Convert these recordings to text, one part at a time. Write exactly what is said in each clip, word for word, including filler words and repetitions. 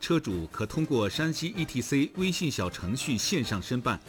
车主可通过山西 E T C 微信小程序线上申办。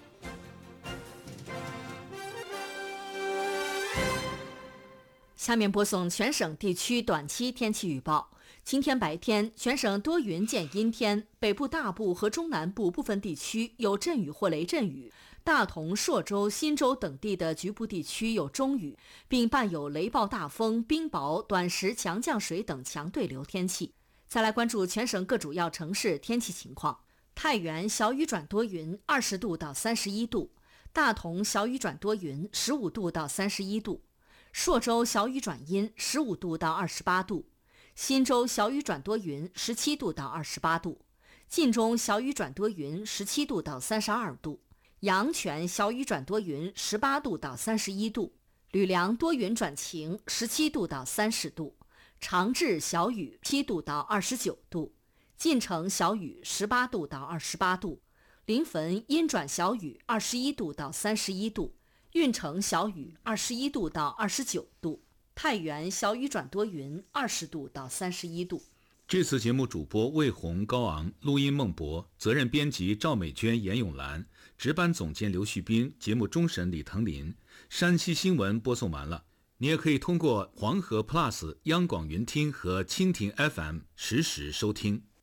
下面播送全省地区短期天气预报。今天白天，全省多云见阴天，北部大部和中南部部分地区有阵雨或雷阵雨，大同、朔州、忻州等地的局部地区有中雨，并伴有雷暴大风、冰雹、短时强降水等强对流天气。再来关注全省各主要城市天气情况。太原小雨转多云，二十度到三十一度；大同小雨转多云，十五度到三十一度；朔州小雨转阴，十五度到二十八度；忻州小雨转多云，十七度到二十八度；晋中小雨转多云，十七度到三十二度；阳泉小雨转多云，十八度到三十一度；吕梁多云转晴，十七度到三十度；长治小雨，七度到二十九度；晋城小雨，十八度到二十八度；临汾阴转小雨，二十一度到三十一度；运城小雨，二十一度到二十九度；太原小雨转多云，二十度到三十一度。 这次节目主播魏红、高昂，录音孟博，责任编辑赵美娟、严永兰，值班总监刘旭斌，节目终审李腾林。山西新闻播送完了，你也可以通过黄河 Plus、央广云听和蜻蜓 F M 实时收听。